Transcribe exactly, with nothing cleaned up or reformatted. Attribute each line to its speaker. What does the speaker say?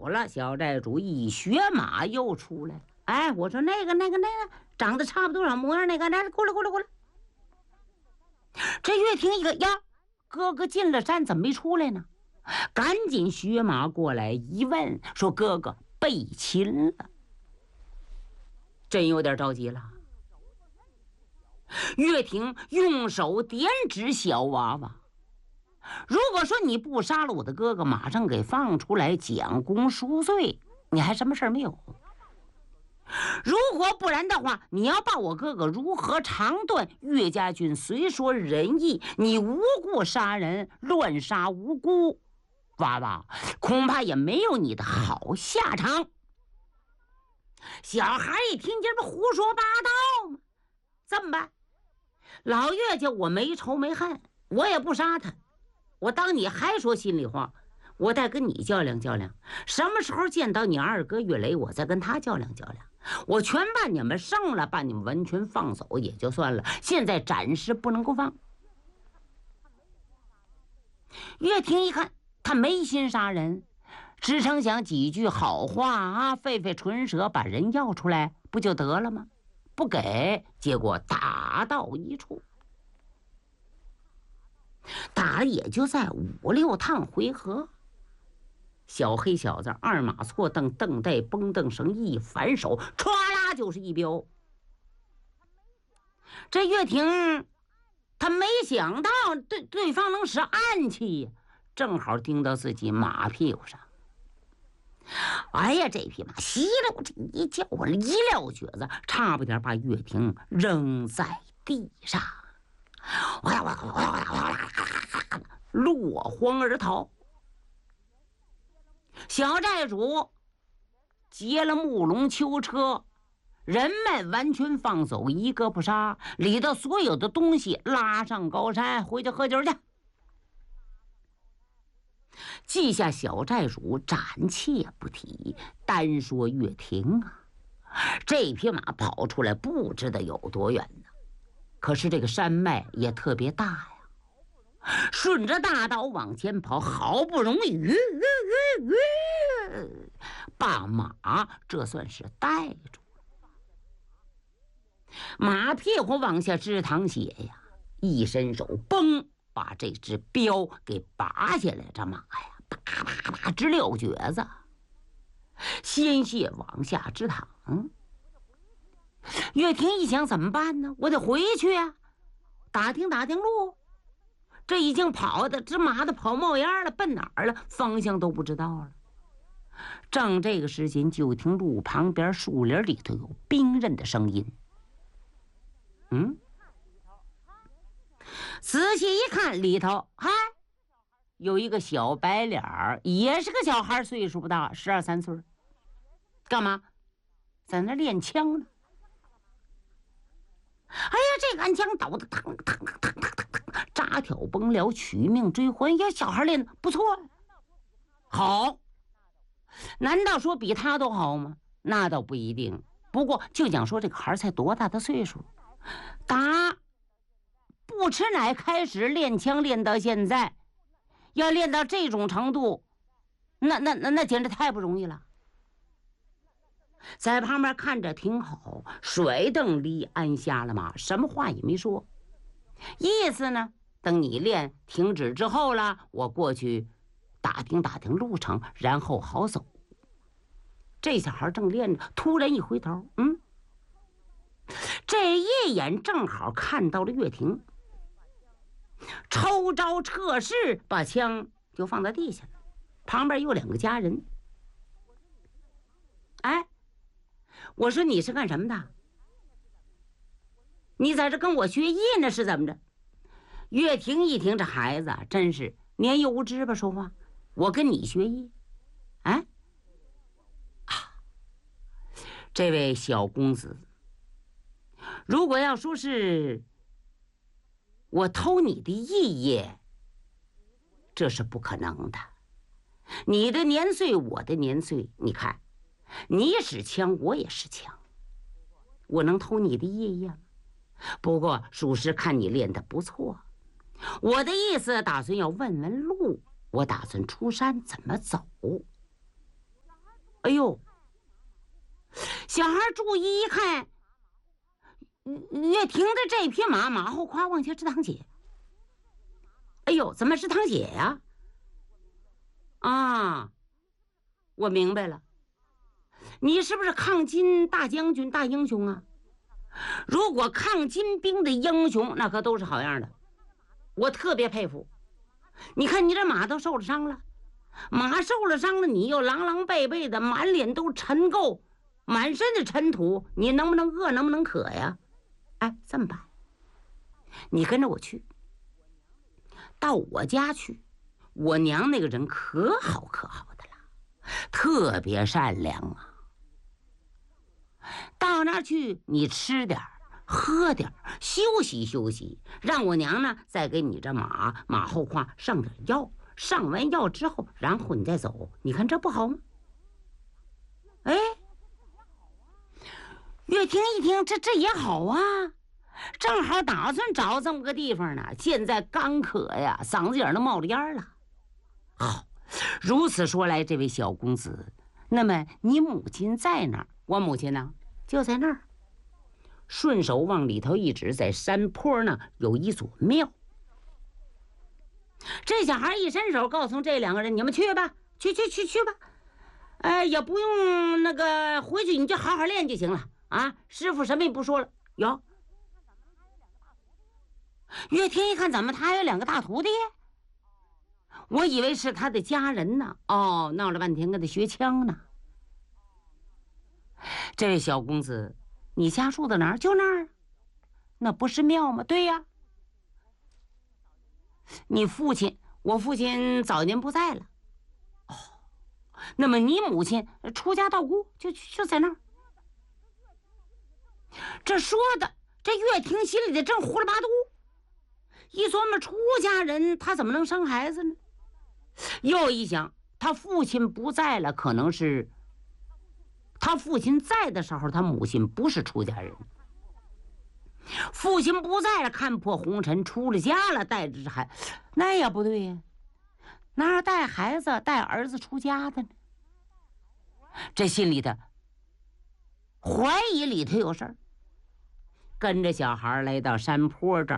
Speaker 1: 了，小寨主一学马又出来了。哎，我说那个那个那个长得差不多少模样那个，来过来过来过来。这岳霆一个呀，哥哥进了山怎么没出来呢？赶紧学马过来一问，说哥哥被擒了。真有点着急了。岳霆用手点指小娃娃，如果说你不杀了我的哥哥，马上给放出来讲功赎罪，你还什么事儿没有？如果不然的话，你要把我哥哥如何长断，岳家军虽说仁义，你无故杀人，乱杀无辜，娃娃恐怕也没有你的好下场。小孩一听这不胡说八道吗？这么办？老岳家我没仇没恨，我也不杀他，我当你还说心里话，我再跟你较量较量，什么时候见到你二哥岳雷，我再跟他较量较量，我全把你们胜了，把你们完全放走也就算了，现在暂时不能够放。岳霆一看他没心杀人，只成想几句好话啊，费费唇舌把人要出来不就得了吗？不给，结果打到一处，打了也就在五六趟回合。小黑小子二马错蹬，蹬带绷蹬绳一反手，唰啦就是一镖。这岳霆他没想到对对方能使暗器，正好盯到自己马屁股上。哎呀，这匹马稀溜这一叫我一撂蹶子，差不点把岳霆扔在地上，落荒而逃。小寨主劫了木龙囚车，人们完全放走，一个不杀，里头所有的东西拉上高山，回去喝酒去。记下小寨主暂且不提，单说岳霆啊，这匹马跑出来不知道有多远呢。可是这个山脉也特别大呀，顺着大道往前跑，好不容易吁吁吁把马这算是带住了。马屁股往下直淌血呀，一伸手嘣把这只镖给拔下来，这马呀啪啪啪直撂蹶子，鲜血往下直淌。岳霆一想怎么办呢？我得回去啊，打听打听路。这已经跑的这马的跑冒烟了，奔哪儿了？方向都不知道了。正这个时间，就听路旁边树林里头有兵刃的声音。嗯，仔细一看，里头嗨有一个小白脸儿，也是个小孩，岁数不大，十二三岁。干嘛？在那练枪呢。哎呀，这个暗枪倒的腾腾腾腾腾腾，扎挑崩了，取命追魂呀！小孩练的不错，好。难道说比他都好吗？那倒不一定。不过就讲说这个孩才多大的岁数，打不吃奶开始练枪，练到现在，要练到这种程度，那那那那简直太不容易了。在旁边看着挺好，甩蹬离鞍下了马，什么话也没说，意思呢，等你练停止之后了，我过去打听打听路程，然后好走。这小孩正练着，突然一回头，嗯，这一眼正好看到了岳霆，抽招撤势，把枪就放在地下了。旁边有两个家人。哎，我说你是干什么的？你在这跟我学艺呢是怎么着？岳霆一听，这孩子真是年幼无知吧，说话我跟你学艺。哎啊，这位小公子，如果要说是我偷你的艺业，这是不可能的。你的年岁我的年岁，你看你使枪我也使枪，我能偷你的艺业吗？不过属实看你练得不错，我的意思打算要问问路，我打算出山怎么走。 哎呦，小孩注意一看，岳霆的这匹马马后夸往前是堂姐。哎呦，怎么是堂姐呀？啊，我明白了，你是不是抗金大将军、大英雄啊？如果抗金兵的英雄，那可都是好样的，我特别佩服。你看你这马都受了伤了，马受了伤了，你又狼狼狈狈的，满脸都尘垢，满身的尘土，你能不能饿，能不能渴呀？哎，这么办，你跟着我去，到我家去。我娘那个人可好可好的了，特别善良啊。到那儿去，你吃点喝点休息休息，让我娘呢再给你这马马后胯上点药，上完药之后，然后你再走，你看这不好吗？哎，岳霆一听，这这也好啊，正好打算找这么个地方呢，现在干渴呀，嗓子眼都冒着烟了。好，如此说来，这位小公子，那么你母亲在哪儿？我母亲呢，就在那儿。顺手往里头一指，在山坡呢有一所庙。这小孩一伸手，告诉这两个人：“你们去吧，去去去去吧，哎，也不用那个回去，你就好好练就行了啊！师傅什么也不说了。”哟，岳霆一看，怎么他还有两个大徒弟？我以为是他的家人呢。哦，闹了半天跟他学枪呢。这位小公子，你家住在哪儿？就那儿，那不是庙吗？对呀。你父亲，我父亲早年不在了。哦，那么你母亲出家道姑，就就在那儿。这说的，这岳霆心里的正胡了八嘟，一琢磨，出家人他怎么能生孩子呢？又一想，他父亲不在了，可能是他父亲在的时候，他母亲不是出家人。父亲不在了，看破红尘，出了家了，带着孩，那也不对呀，哪有带孩子带儿子出家的呢？这心里的怀疑里头有事儿，跟着小孩来到山坡这儿。